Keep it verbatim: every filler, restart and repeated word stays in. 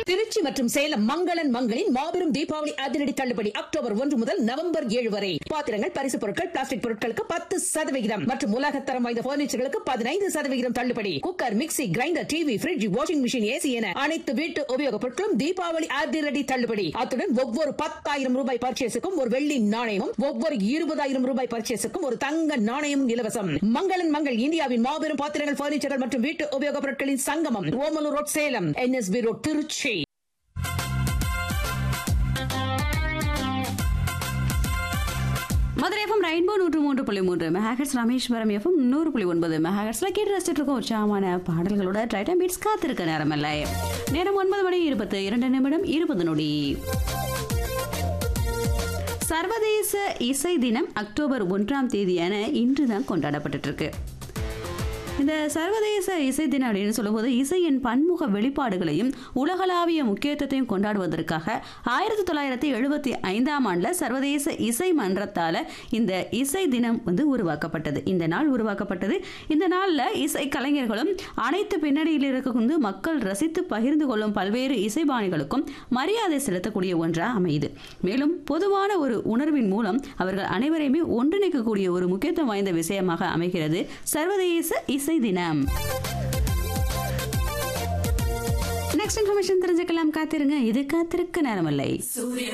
திருச்சி மற்றும் சேலம் மங்களன் மங்களின் மாபெரும் தீபாவளி அதிரடி தள்ளுபடி அக்டோபர் ஒன்று முதல் நவம்பர் ஏழு வரை. பாத்திரங்கள், பரிசு பொருட்கள், பிளாஸ்டிக் பொருட்களுக்கு பத்து சதவிகிதம் மற்றும் உலகத்தரம் வாய்ந்த பர்னிச்சர்களுக்கு பதினைந்து சதவிகிதம் தள்ளுபடி. Cooker, mixie, grinder, TV, bridge, washing machine, AC என அனைத்து வீட்டு உபயோகப் பொருட்களும் தீபாவளி அதிரடி தள்ளுபடி. அத்துடன் ஒவ்வொரு பத்தாயிரம் ரூபாய் பர்ச்சேஸுக்கும் ஒரு வெள்ளி நாணயமும், ஒவ்வொரு இருபதாயிரம் ரூபாய் பர்ச்சேஸுக்கும் ஒரு தங்க நாணயமும் இலவசம். மங்களன் மங்கள் இந்தியாவின் மாபெரும் பாத்திரங்கள், பர்னிச்சர்கள் மற்றும் வீட்டு உபயோகப் பொருட்களின் சங்கமம். Omalur road, Salem. NSP road, Trichy. Madurai FM rainbow நூற்று மூன்று புள்ளி மூன்று மெகாஹெர்ட்ஸ், ராமேஸ்வரம் எஃப்எம் நூறு புள்ளி ஒன்பது மெகாஹெர்ட்ஸ்ல கேட்டு ரசிச்சுட்டு இருக்கோம் உற்சாகமான பாடல்களோட டைட்டம் பீட்ஸ் காத்திருக்க நேரமில்லை. நேரம் ஒன்பது மணி இருபத்தி இரண்டு நிமிடம் இருபது நொடி. சர்வதேச இசை தினம் அக்டோபர் ஒன்றாம் தேதியான இன்றுதான் கொண்டாடப்பட்டு இருக்கு. இந்த சர்வதேச இசை தினம் அப்படின்னு சொல்லும்போது இசையின் பன்முக வெளிப்பாடுகளையும் உலகளாவிய முக்கியத்துவத்தையும் கொண்டாடுவதற்காக ஆயிரத்தி தொள்ளாயிரத்தி எழுபத்தி ஐந்தாம் ஆண்டுல சர்வதேச இசை மன்றத்தால இந்த இசை தினம் வந்து உருவாக்கப்பட்டது. இந்த நாள் உருவாக்கப்பட்டது. இந்த நாள்ல இசை கலைஞர்களும் அனைத்து பின்னணியில் இருக்கக்கூடிய மக்கள் ரசித்து பகிர்ந்து கொள்ளும் பல்வேறு இசைபாணிகளுக்கும் மரியாதை செலுத்தக்கூடிய ஒன்றா அமையுது. மேலும் பொதுவான ஒரு உணர்வின் மூலம் அவர்கள் அனைவரையுமே ஒன்றிணைக்கக்கூடிய ஒரு முக்கியத்துவம் வாய்ந்த விஷயமாக அமைகிறது சர்வதேச இசை தினம். நெக்ஸ்ட் இன்ஃபர்மேஷன் தெரிஞ்சுக்கலாம். காத்திருங்க, இது காத்திருக்க நேரமில்லை.